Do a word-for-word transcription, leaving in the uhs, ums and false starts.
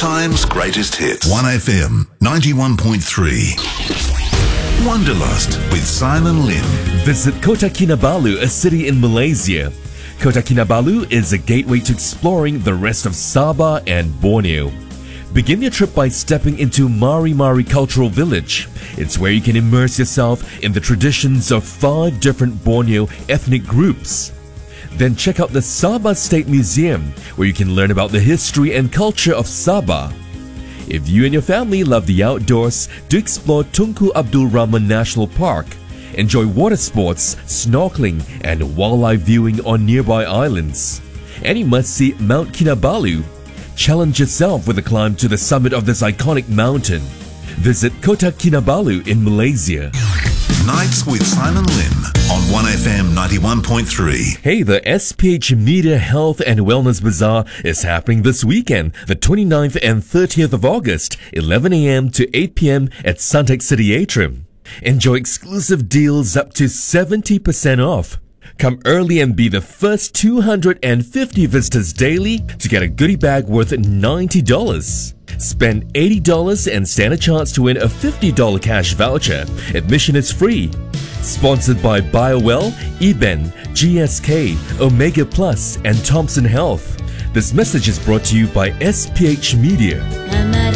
time's greatest hits. one F M ninety-one point three. Wanderlust with Simon Lim. Visit Kota Kinabalu, a city in Malaysia. Kota Kinabalu is a gateway to exploring the rest of Sabah and Borneo. Begin your trip by stepping into Mari Mari Cultural Village. It's where you can immerse yourself in the traditions of five different Borneo ethnic groups. Then check out the Sabah State Museum, where you can learn about the history and culture of Sabah. If you and your family love the outdoors, do explore Tunku Abdul Rahman National Park. Enjoy water sports, snorkeling, and wildlife viewing on nearby islands. And you must see Mount Kinabalu. Challenge yourself with a climb to the summit of this iconic mountain. Visit Kota Kinabalu in Malaysia. Nights with Simon Lim on one F M ninety-one point three. Hey, the S P H Media Health and Wellness Bazaar is happening this weekend, the twenty-ninth and thirtieth of August, eleven a m to eight p m at Suntec City Atrium. Enjoy exclusive deals up to seventy percent off. Come early and be the first two hundred fifty visitors daily to get a goodie bag worth ninety dollars. Spend eighty dollars and stand a chance to win a fifty dollars cash voucher. Admission is free. Sponsored by BioWell, eBen, G S K, Omega Plus, and Thompson Health. This message is brought to you by S P H Media.